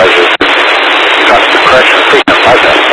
because it's got the correction treatment like that.